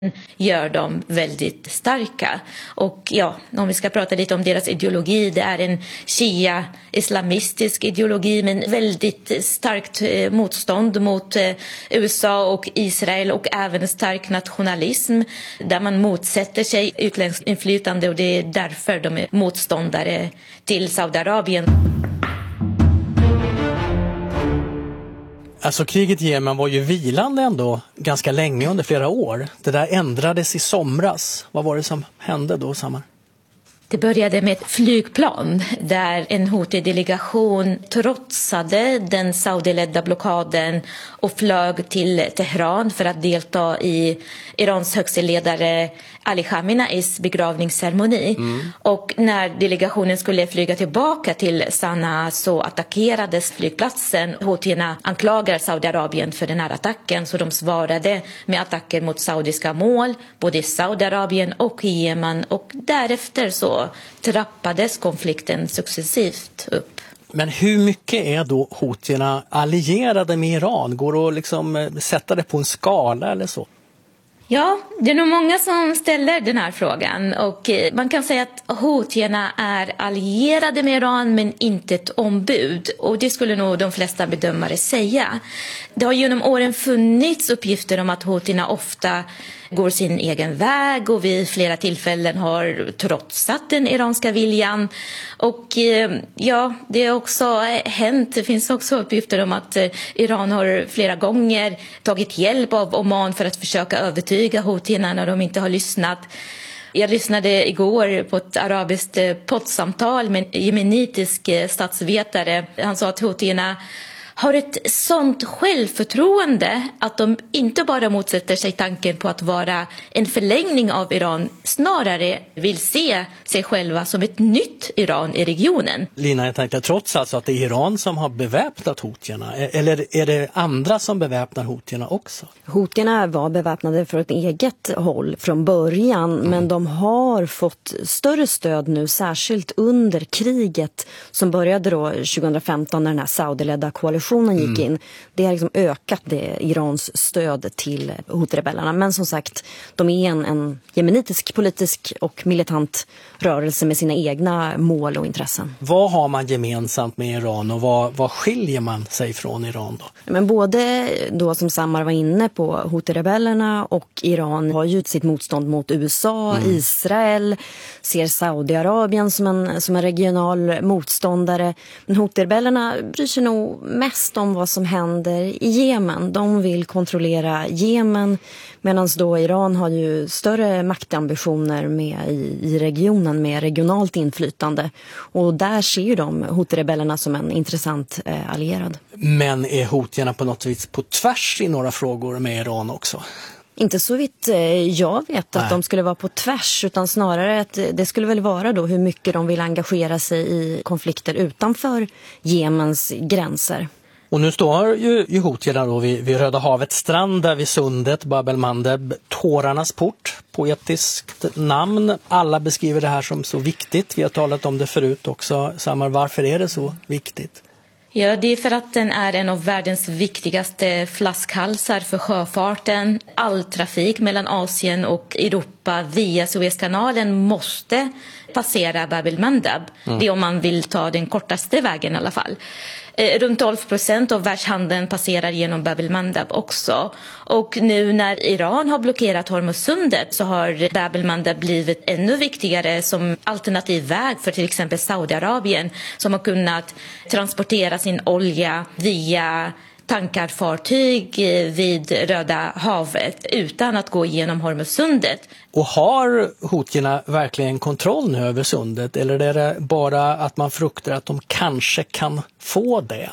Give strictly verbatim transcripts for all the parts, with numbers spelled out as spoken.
gör dem väldigt starka. Och ja, om vi ska prata lite om deras ideologi, det är en shia-islamistisk ideologi med väldigt starkt motstånd mot U S A och Israel och även stark nationalism där man motsätter sig utländskt inflytande, och det är därför de är motståndare till Saudiarabien. Alltså kriget i Jemen var ju vilande ändå ganska länge, under flera år. Det där ändrades i somras. Vad var det som hände då, Samar? Det började med ett flygplan där en Houthi-delegation trotsade den saudiledda blockaden och flög till Teheran för att delta i Irans högste ledare Ali Khameneis begravningsceremoni. Mm. Och när delegationen skulle flyga tillbaka till Sanaa så attackerades flygplatsen. Houthierna anklagar Saudiarabien för den här attacken, så de svarade med attacker mot saudiska mål både i Saudiarabien och i Jemen, och därefter så trappades konflikten successivt upp. Men hur mycket är då Houthierna allierade med Iran? Går det att liksom sätta det på en skala eller så? Ja, det är nog många som ställer den här frågan, och man kan säga att Houthierna är allierade med Iran men inte ett ombud, och det skulle nog de flesta bedömare säga. Det har genom åren funnits uppgifter om att Houthierna ofta går sin egen väg och vid flera tillfällen har trotsat den iranska viljan. Och ja, det har också hänt. Det finns också uppgifter om att Iran har flera gånger tagit hjälp av Oman för att försöka övertyga Houthierna när de inte har lyssnat. Jag lyssnade igår på ett arabiskt poddsamtal med en jemenitisk statsvetare. Han sa att Houthierna har ett sånt självförtroende att de inte bara motsätter sig tanken på att vara en förlängning av Iran, snarare vill se sig själva som ett nytt Iran i regionen. Lina, jag tänkte trots alltså att det är Iran som har beväpnat Houthierna, eller är det andra som beväpnar Houthierna också? Houthierna var beväpnade för ett eget håll från början, mm. men de har fått större stöd nu, särskilt under kriget som började då tjugohundrafemton när den här saudiledda koalitionen gick in. Det har liksom ökat det Irans stöd till Houthi-rebellerna. Men som sagt, de är en, en jemenitisk politisk och militant rörelse med sina egna mål och intressen. Vad har man gemensamt med Iran och vad, vad skiljer man sig från Iran då? Men både då som Samar var inne på, Houthi-rebellerna och Iran har ju sitt motstånd mot U S A, mm. Israel, ser Saudiarabien som en, som en regional motståndare. Men Houthi-rebellerna bryr sig nog mest om vad som händer i Jemen. De vill kontrollera Jemen, medan då Iran har ju större maktambitioner med i, i regionen med regionalt inflytande. Och där ser ju de Houthi-rebellerna som en intressant eh, allierad. Men är Houthierna på något vis på tvärs i några frågor med Iran också? Inte så vitt jag vet att Nej. de skulle vara på tvärs, utan snarare att det skulle väl vara då hur mycket de vill engagera sig i konflikter utanför Jemens gränser. Och nu står ju, ju Houthierna då vid, vid Röda havets strand där vid sundet, Bab el-Mandeb, tårarnas port, poetiskt namn. Alla beskriver det här som så viktigt. Vi har talat om det förut också. Samar, varför är det så viktigt? Ja, det är för att den är en av världens viktigaste flaskhalsar för sjöfarten. All trafik mellan Asien och Europa via Suezkanalen måste passera Bab el-Mandeb. Mm. Det är om man vill ta den kortaste vägen i alla fall. Eh, runt tolv procent av världshandeln passerar genom Bab el-Mandeb också. Och nu när Iran har blockerat Hormuzsundet så har Bab el-Mandeb blivit ännu viktigare som alternativ väg för till exempel Saudiarabien, som har kunnat transportera sin olja via tankarfartyg vid Röda havet utan att gå igenom Hormuzsundet. Och har Houthierna verkligen kontroll nu över sundet, eller är det bara att man fruktar att de kanske kan få det?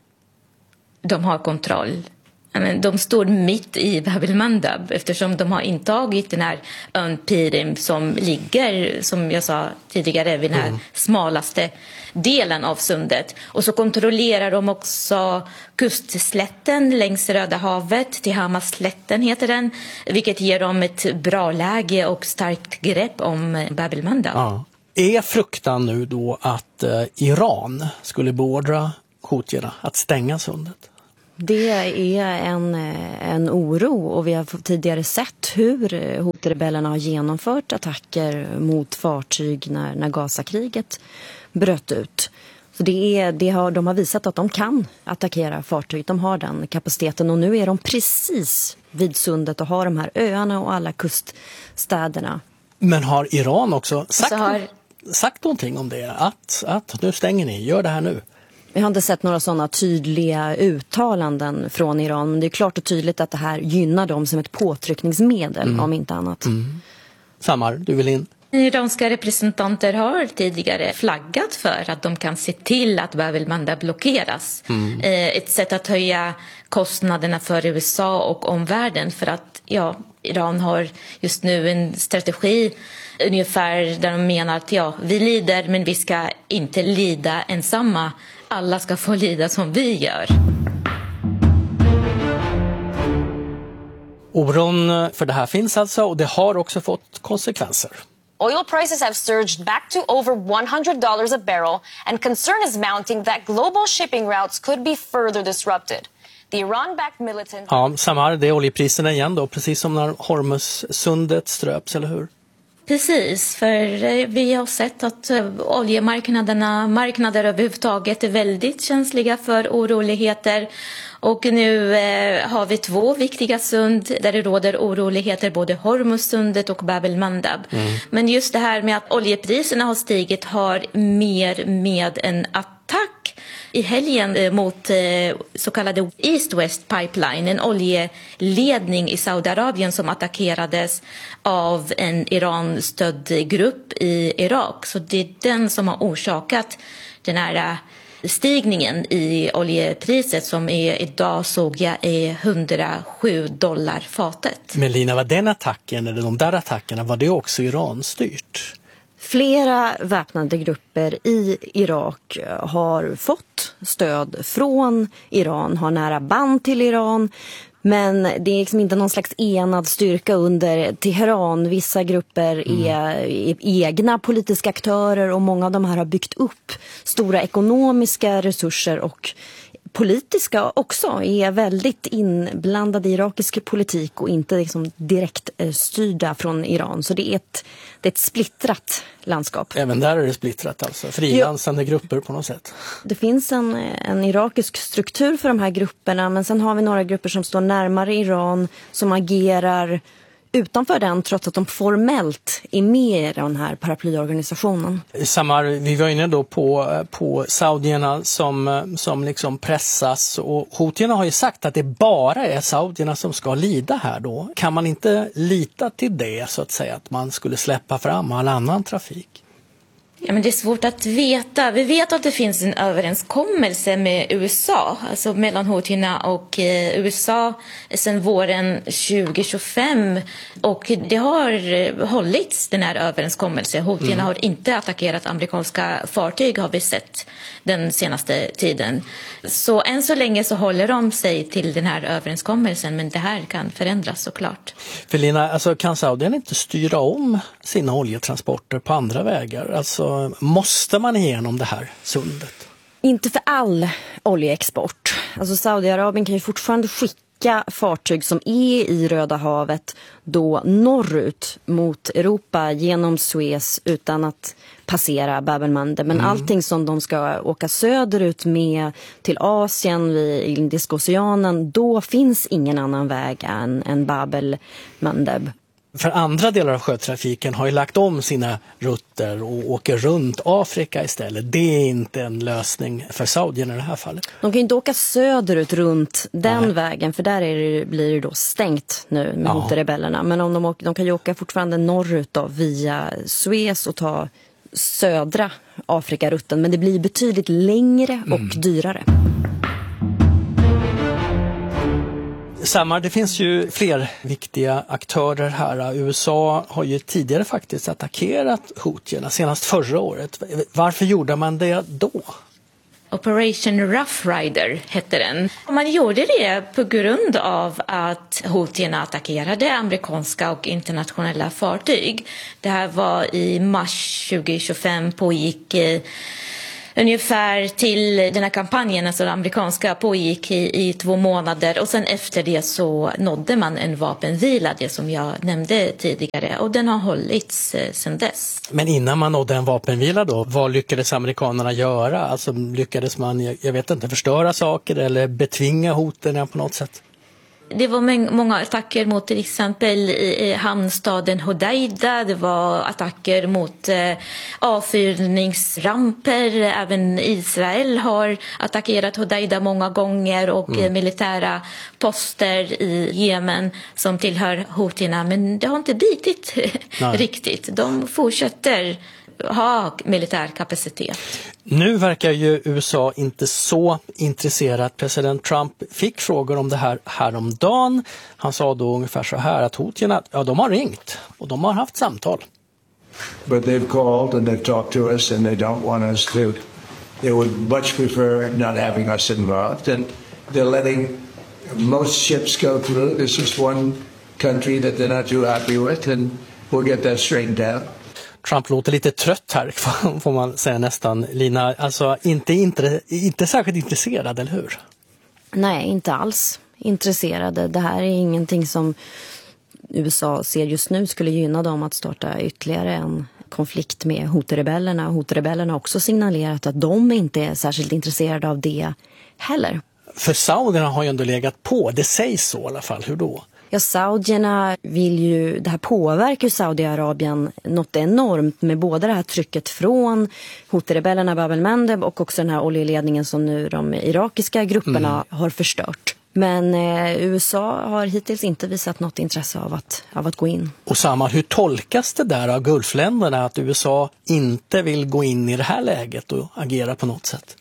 De har kontroll. De står mitt i Bab el-Mandeb eftersom de har intagit den här ön Pirim som ligger, som jag sa tidigare, vid den här mm. smalaste delen av sundet. Och så kontrollerar de också kustslätten längs Röda havet, till Hamasslätten heter den, vilket ger dem ett bra läge och starkt grepp om Bab el-Mandeb. Ja. Är fruktan nu då att eh, Iran skulle beordra Houthierna att stänga sundet? Det är en, en oro och vi har tidigare sett hur Houthi-rebellerna har genomfört attacker mot fartyg när, när Gaza-kriget bröt ut. Så det är, det har, de har visat att de kan attackera fartyg, de har den kapaciteten och nu är de precis vid sundet och har de här öarna och alla kuststäderna. Men har Iran också sagt, har... sagt någonting om det? Att, att nu stänger ni, gör det här nu. Vi har inte sett några sådana tydliga uttalanden från Iran, men det är klart och tydligt att det här gynnar dem som ett påtryckningsmedel, mm. om inte annat. Mm. Samar, du vill in? Iranska representanter har tidigare flaggat för att de kan se till att Bab el-Mandeb blockeras. Mm. Ett sätt att höja kostnaderna för U S A och omvärlden, för att ja, Iran har just nu en strategi ungefär där de menar att ja, vi lider men vi ska inte lida ensamma. Alla ska få lida som vi gör. Oron för det här finns alltså, och det har också fått konsekvenser. Oil prices have surged back to over one hundred dollars a barrel, and concern is mounting that global shipping routes could be further disrupted. The Iran-backed militant... Ja, Samar, det är oljepriserna igen då, precis som när Hormuzsundet ströps, eller hur? Precis, för vi har sett att oljemarknaderna, marknader överhuvudtaget är väldigt känsliga för oroligheter. Och nu eh, har vi två viktiga sund där det råder oroligheter, både Hormuzsundet och Bab el-Mandeb. Mm. Men just det här med att oljepriserna har stigit har mer med en attack i helgen eh, mot eh, så kallade East-West Pipeline, en oljeledning i Saudiarabien som attackerades av en Iran-stödd grupp i Irak. Så det är den som har orsakat den här stigningen i oljepriset som är idag, såg jag, är hundrasju dollar fatet. Men Lina, var den attacken eller de där attackerna, var det också Iran-styrt? Flera väpnade grupper i Irak har fått stöd från Iran, har nära band till Iran. Men det är liksom inte någon slags enad styrka under Teheran. Vissa grupper är, är egna politiska aktörer och många av de här har byggt upp stora ekonomiska resurser och politiska också, är väldigt inblandade i irakisk politik och inte liksom direkt styrda från Iran. Så det är ett, det är ett splittrat landskap. Även där är det splittrat alltså, frilansande grupper på något sätt. Det finns en, en irakisk struktur för de här grupperna, men sen har vi några grupper som står närmare Iran som agerar utanför den, trots att de formellt är med i den här paraplyorganisationen. Samar, vi var inne då på, på saudierna som, som liksom pressas, och houtierna har ju sagt att det bara är saudierna som ska lida här då. Kan man inte lita till det, så att säga, att man skulle släppa fram all annan trafik? Ja, men det är svårt att veta. Vi vet att det finns en överenskommelse med U S A, alltså mellan houtierna och eh, U S A sedan våren tjugo tjugofem, och det har hållits, den här överenskommelsen. Houtierna mm. har inte attackerat amerikanska fartyg, har vi sett den senaste tiden. Så än så länge så håller de sig till den här överenskommelsen, men det här kan förändras såklart. För Lina, alltså, kan Saudien inte styra om sina oljetransporter på andra vägar? Alltså, måste man igenom det här sundet? Inte för all oljeexport. Alltså Saudiarabien kan ju fortfarande skicka fartyg som är i Röda havet då norrut mot Europa genom Suez utan att passera Bab el-Mandeb. Men mm. allting som de ska åka söderut med till Asien vid Indiska oceanen, då finns ingen annan väg än, än Bab el-Mandeb. För andra delar av sjötrafiken har ju lagt om sina rutter och åker runt Afrika istället. Det är inte en lösning för Saudien i det här fallet. De kan ju inte åka söderut runt den Nej. vägen, för där är det, blir det då stängt nu med Houthi-rebellerna. Men om de, åker, de kan ju åka fortfarande norrut då, via Suez och ta södra Afrikarutten. Men det blir betydligt längre och mm. dyrare. Samar, det finns ju fler viktiga aktörer här. U S A har ju tidigare faktiskt attackerat houtierna, senast förra året. Varför gjorde man det då? Operation Rough Rider hette den. Man gjorde det på grund av att houtierna attackerade amerikanska och internationella fartyg. Det här var i mars tjugo tjugofem, pågick ungefär till den här kampanjen, alltså den amerikanska, pågick i, i två månader och sen efter det så nådde man en vapenvila, det som jag nämnde tidigare, och den har hållits eh, sedan dess. Men innan man nådde en vapenvila då, vad lyckades amerikanerna göra? Alltså lyckades man, jag vet inte, förstöra saker eller betvinga hoten på något sätt? Det var många attacker mot till exempel i hamnstaden Hodeida. Det var attacker mot eh, avfyrningsramper. Även Israel har attackerat Hodeida många gånger och mm. eh, militära poster i Jemen som tillhör Houthierna. Men det har inte bitit riktigt. De fortsätter ha militär kapacitet. Nu verkar ju U S A inte så intresserat. President Trump fick frågor om det här häromdagen. Han sa då ungefär så här att Houthierna, ja, de har ringt och de har haft samtal. But they've called and they've talked to us and they don't want us to. They would much prefer not having us involved, and they're letting most ships go through. This is one country that they're not too happy with, and we'll get that straightened out. Trump låter lite trött här, får man säga nästan, Lina. Alltså inte, inte, inte särskilt intresserad, eller hur? Nej, inte alls intresserade. Det här är ingenting som U S A ser just nu skulle gynna dem att starta ytterligare en konflikt med Houthi-rebellerna. Houthi-rebellerna har också signalerat att de inte är särskilt intresserade av det heller. För saudierna har ju ändå legat på, det sägs så i alla fall. Hur då? Ja, saudierna vill ju, det här påverkar ju Saudiarabien något enormt med både det här trycket från Houthi-rebellerna Bab el-Mandeb och också den här oljeledningen som nu de irakiska grupperna mm. har förstört. Men eh, U S A har hittills inte visat något intresse av att, av att gå in. Och samma, hur tolkas det där av Gulfländerna att U S A inte vill gå in i det här läget och agera på något sätt?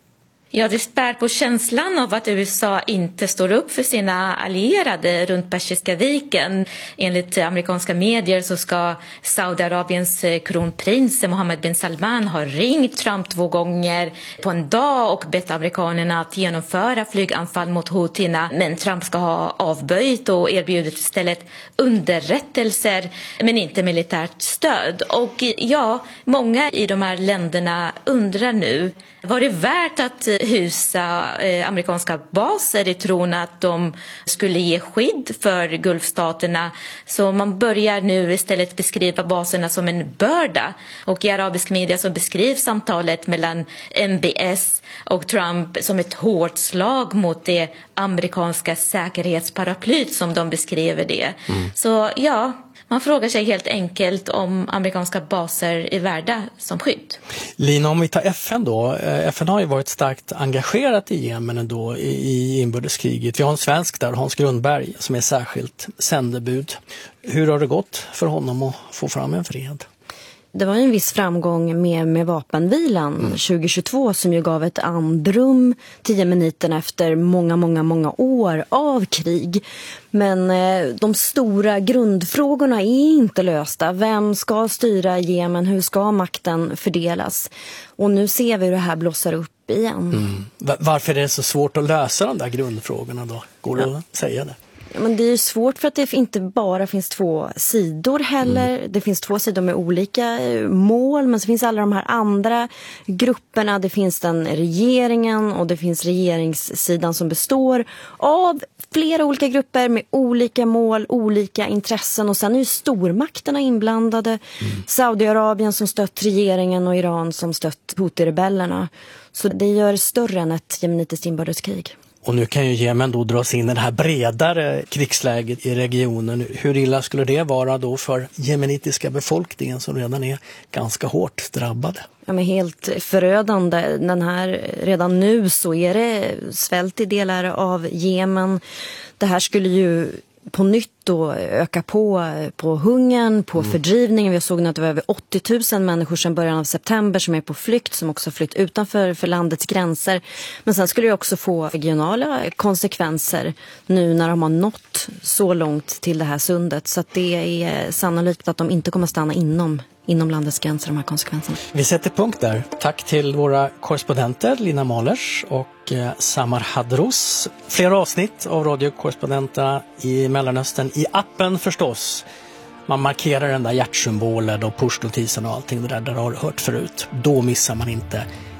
Ja, det spär på känslan av att U S A inte står upp för sina allierade runt Persiska viken. Enligt amerikanska medier så ska Saudiarabiens kronprins Mohammed bin Salman ha ringt Trump två gånger på en dag och bett amerikanerna att genomföra flyganfall mot Houthierna. Men Trump ska ha avböjt och erbjudit istället underrättelser men inte militärt stöd. Och ja, många i de här länderna undrar nu, var det värt att husa eh, amerikanska baser i tron att de skulle ge skydd för Gulfstaterna? Så man börjar nu istället beskriva baserna som en börda. Och i arabisk media så beskrivs samtalet mellan M B S och Trump som ett hårt slag mot det amerikanska säkerhetsparaplyt som de beskriver det. Mm. Så ja, man frågar sig helt enkelt om amerikanska baser är värda som skydd. Lina, om vi tar F N då. F N har ju varit starkt engagerat i Jemen ändå i inbördeskriget. Vi har en svensk där, Hans Grundberg, som är särskilt sändebud. Hur har det gått för honom att få fram en fred? Det var en viss framgång med, med vapenvilan mm. tjugo tjugotvå som ju gav ett andrum till jemeniterna efter många, många, många år av krig. Men eh, de stora grundfrågorna är inte lösta. Vem ska styra Jemen? Hur ska makten fördelas? Och nu ser vi hur det här blossar upp igen. Mm. Varför är det så svårt att lösa de där grundfrågorna då? Går det ja. att säga det? Men det är ju svårt för att det inte bara finns två sidor heller. Mm. Det finns två sidor med olika mål, men så finns alla de här andra grupperna. Det finns den regeringen och det finns regeringssidan som består av flera olika grupper med olika mål, olika intressen. Och sen är ju stormakterna inblandade. Mm. Saudiarabien som stött regeringen och Iran som stött Houthi-rebellerna. Så det gör större än ett jemenitiskt inbördeskrig. Och nu kan ju Jemen då dras in i det här bredare krigsläget i regionen. Hur illa skulle det vara då för jemenitiska befolkningen som redan är ganska hårt drabbade? Ja, men helt förödande. Den här, redan nu så är det svält i delar av Jemen. Det här skulle ju på nytt då öka på, på hungern, på mm. fördrivningen. Vi såg nu att det var över åttio tusen människor sedan början av september som är på flykt, som också flytt utanför för landets gränser. Men sen skulle det också få regionala konsekvenser nu när de har nått så långt till det här sundet. Så att det är sannolikt att de inte kommer stanna inom inom landets gränser, de här konsekvenserna. Vi sätter punkt där. Tack till våra korrespondenter Lina Mahlers och eh, Samar Hadros. Fler avsnitt av radiokorrespondenterna i Mellanöstern i appen förstås. Man markerar den där hjärtsymbolen och pushnotisen och allting det där, där har hört förut. Då missar man inte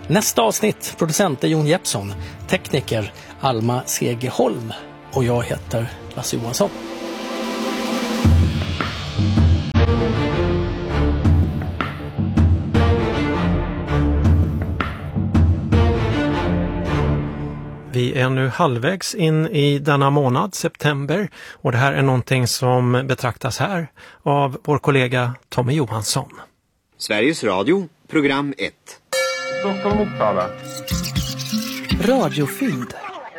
Nästa avsnitt, producent är Jon Jeppsson, tekniker Alma Segerholm och jag heter Lasse Johansson. Vi är nu halvvägs in i denna månad, september, och det här är någonting som betraktas här av vår kollega Tommy Johansson. Sveriges Radio, program ett. Stockholm Uppsala. Radiofynd.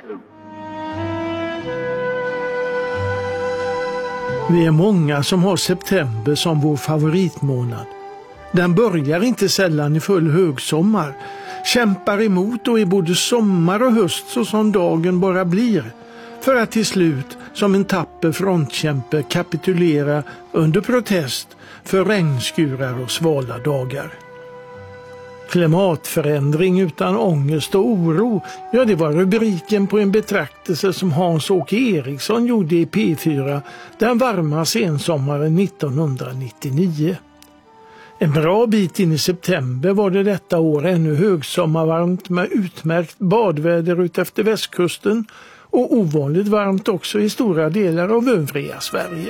Vi är många som har september som vår favoritmånad. Den börjar inte sällan i full högsommar, kämpar emot och är både sommar och höst så som dagen bara blir, för att till slut som en tapper frontkämpe kapitulera under protest för regnskurar och svala dagar. Klimatförändring utan ångest och oro, ja det var rubriken på en betraktelse som Hans-Åke Eriksson gjorde i P fyra den varma sensommaren nittonhundranittionio. En bra bit in i september var det detta år ännu högsommarvarmt med utmärkt badväder ut efter västkusten och ovanligt varmt också i stora delar av övriga Sverige.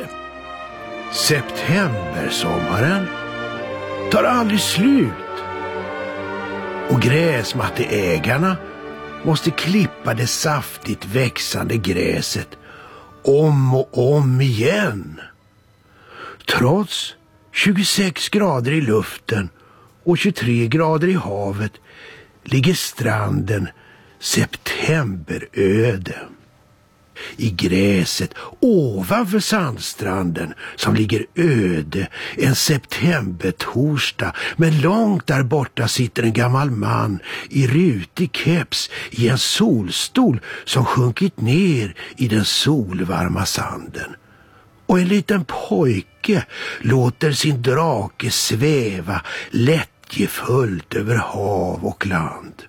Septembersommaren tar aldrig slut. Och gräsmatteägarna måste klippa det saftigt växande gräset om och om igen. Trots tjugosex grader i luften och tjugotre grader i havet ligger stranden septemberöde. I gräset ovanför sandstranden som ligger öde en septembertorsdag, men långt där borta sitter en gammal man i rutig keps i en solstol som sjunkit ner i den solvarma sanden. Och en liten pojke låter sin drake sväva lättjefullt över hav och land.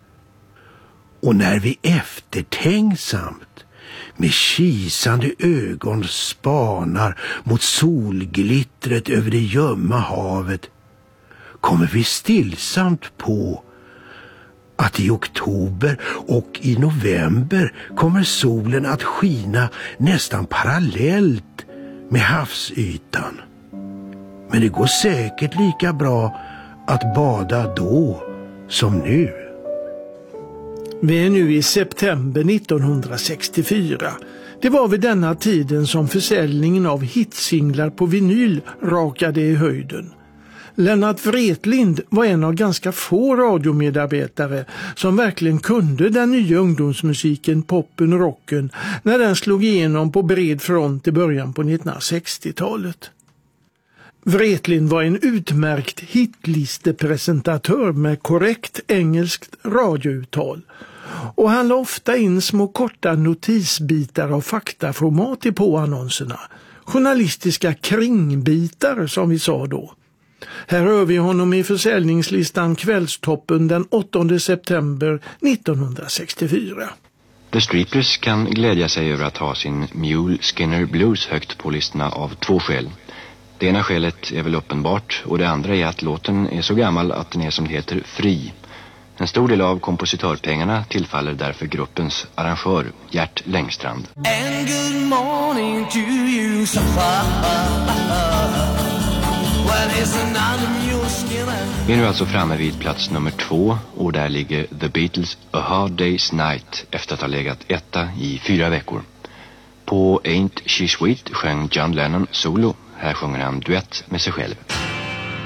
Och när vi eftertänksamt med kisande ögon spanar mot solglittret över det gömma havet kommer vi stillsamt på att i oktober och i november kommer solen att skina nästan parallellt med havsytan. Men det går säkert lika bra att bada då som nu. Vi är nu i september nittonhundrasextiofyra. Det var vid denna tiden som försäljningen av hitsinglar på vinyl rakade i höjden. Lennart Wretlind var en av ganska få radiomedarbetare som verkligen kunde den nya ungdomsmusiken, poppen och rocken när den slog igenom på bred front i början på nittonhundrasextiotalet. Wretlind var en utmärkt hitlistepresentatör med korrekt engelskt radiouttal. Och han la ofta in små korta notisbitar av faktaformat i påannonserna. Journalistiska kringbitar som vi sa då. Här hör vi honom i försäljningslistan Kvällstoppen den åttonde september nittonhundrasextiofyra. The Streeplers kan glädja sig över att ha sin Mule Skinner Blues högt på listorna av två skäl. Det ena skälet är väl uppenbart och det andra är att låten är så gammal att den är som det heter fri. En stor del av kompositörpengarna tillfaller därför gruppens arrangör Gert Längstrand. And good morning to you, so Vi är nu alltså framme vid plats nummer två och där ligger The Beatles A Hard Day's Night efter att ha legat etta i fyra veckor. På Ain't She Sweet sjöng John Lennon solo. Här sjunger han duett med sig själv.